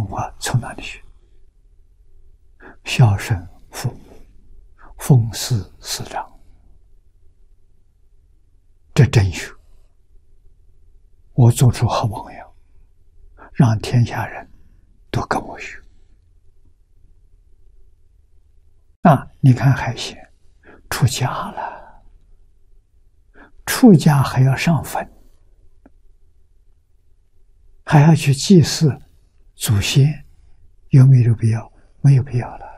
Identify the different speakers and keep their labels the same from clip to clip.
Speaker 1: 文化从哪里学？孝顺父母，奉事师长，这真学。我做出好榜样，让天下人都跟我学。你看海贤出家了，出家还要上坟，还要去祭祀祖先，有没有必要？没有必要了。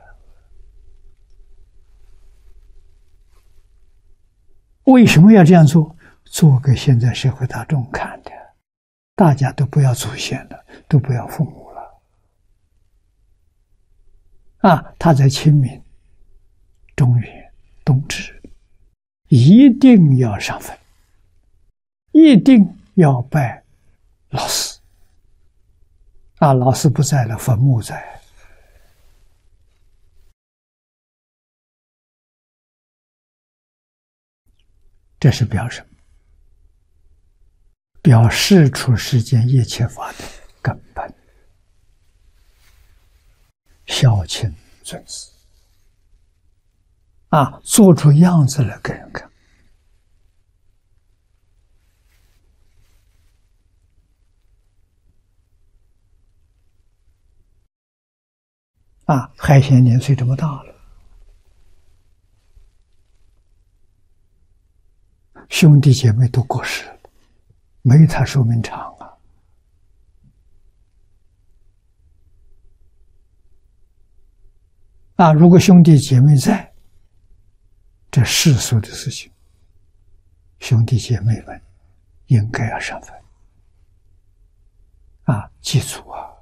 Speaker 1: 为什么要这样做？做给现在社会大众看的，大家都不要祖先了，都不要父母了。他在清明、中元、冬至一定要上坟，一定要拜老师。老师不在了，坟墓在。这是表什么？表世出世间一切法的根本，孝亲尊师。做出样子来给人看。海贤年岁这么大了，兄弟姐妹都过世了，没他寿命长如果兄弟姐妹在，这世俗的事情，兄弟姐妹们应该要上坟祭祖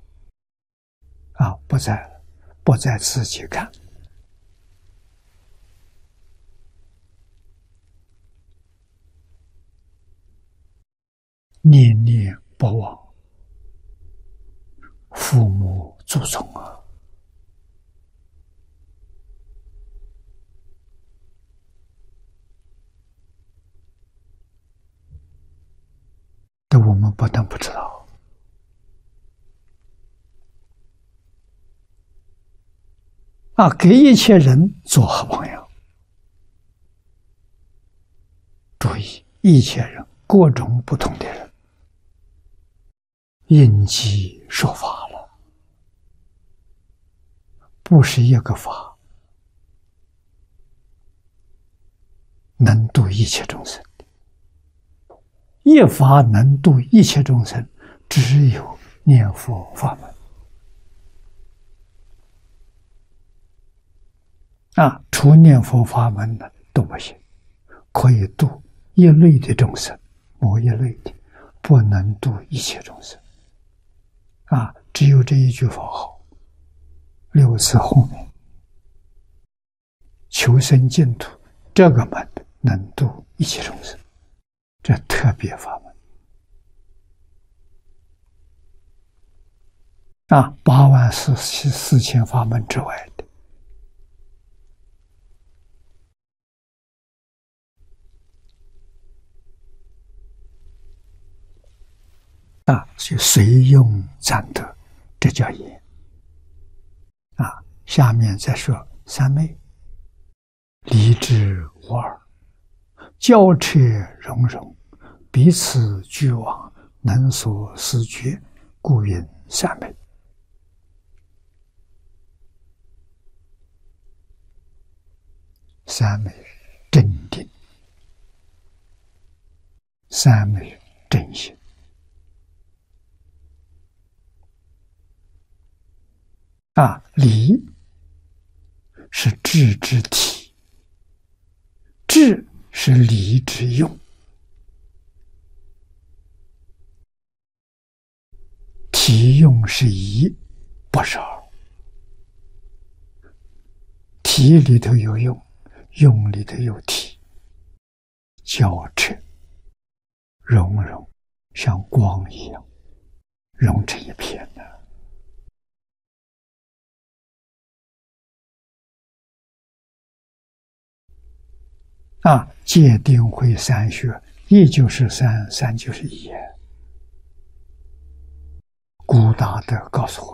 Speaker 1: 不在了，不在自己看。念念不忘父母祖宗这我们不但不知道，给一切人做好榜样。注意，一切人，各种不同的人，应机说法了，不是一个法能度一切众生。一法能度一切众生，只有念佛法门。除念佛法门的都不行，可以度一类的众生，某一类的，不能度一切众生。只有这一句佛号，6字后面求生净土，这个门能度一切众生，这特别法门。84000法门之外的。就随用暂得，这叫言。下面再说三昧，离之无二，交彻融融，彼此俱往，能所思觉，故云三昧。三昧正定，三昧正心。理是智之体，智是理之用，体用是一，不是二。体里头有用，用里头有体，交彻融融，像光一样融成一片的。戒定慧三学，一就是三，三就是一。古大德告诉我